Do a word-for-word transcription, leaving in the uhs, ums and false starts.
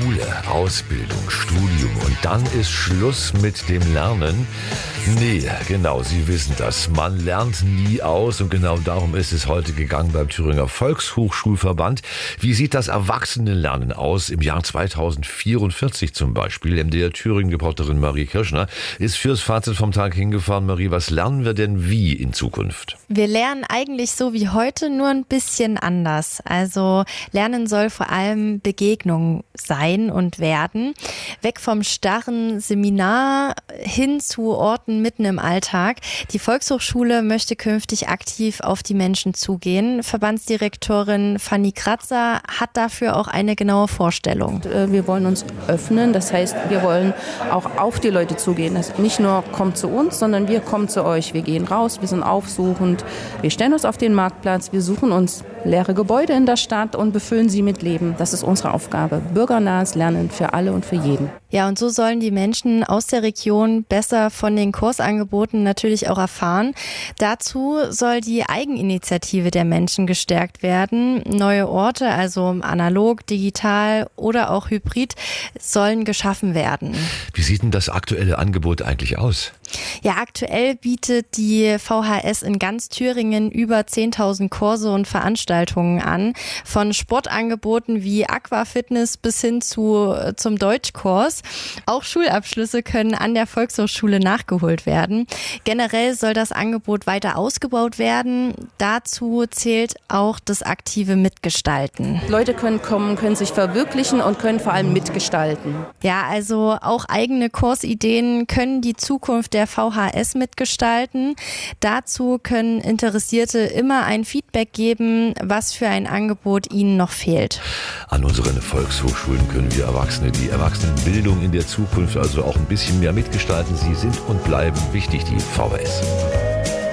Schule, Ausbildung, Studium und dann ist Schluss mit dem Lernen. Nee, genau, Sie wissen das. Man lernt nie aus und genau darum ist es heute gegangen beim Thüringer Volkshochschulverband. Wie sieht das Erwachsenenlernen aus im Jahr zweitausendvierundvierzig zum Beispiel? M D R Thüringen-Reporterin Marie Kirschner ist fürs Fazit vom Tag hingefahren. Marie, was lernen wir denn wie in Zukunft? Wir lernen eigentlich so wie heute, nur ein bisschen anders. Also Lernen soll vor allem Begegnung sein und werden. Weg vom starren Seminar hin zu Orten mitten im Alltag. Die Volkshochschule möchte künftig aktiv auf die Menschen zugehen. Verbandsdirektorin Fanny Kratzer hat dafür auch eine genaue Vorstellung. Wir wollen uns öffnen, das heißt, wir wollen auch auf die Leute zugehen. Das nicht nur kommt zu uns, sondern wir kommen zu euch. Wir gehen raus, wir sind aufsuchend, wir stellen uns auf den Marktplatz, wir suchen uns leere Gebäude in der Stadt und befüllen sie mit Leben. Das ist unsere Aufgabe. Bürgernahes Lernen für alle und für jeden. Ja, und so sollen die Menschen aus der Region besser von den Kursangeboten natürlich auch erfahren. Dazu soll die Eigeninitiative der Menschen gestärkt werden. Neue Orte, also analog, digital oder auch hybrid, sollen geschaffen werden. Wie sieht denn das aktuelle Angebot eigentlich aus? Ja, aktuell bietet die V H S in ganz Thüringen über zehntausend Kurse und Veranstaltungen an. Von Sportangeboten wie Aquafitness bis hin zu zum Deutschkurs. Auch Schulabschlüsse können an der Volkshochschule nachgeholt werden. Generell soll das Angebot weiter ausgebaut werden. Dazu zählt auch das aktive Mitgestalten. Leute können kommen, können sich verwirklichen und können vor allem mitgestalten. Ja, also auch eigene Kursideen können die Zukunft der V H S mitgestalten. Dazu können Interessierte immer ein Feedback geben, was für ein Angebot ihnen noch fehlt. An unseren Volkshochschulen können wir Erwachsene die Erwachsenenbildung in der Zukunft also auch ein bisschen mehr mitgestalten. Sie sind und bleiben wichtig, die V H S.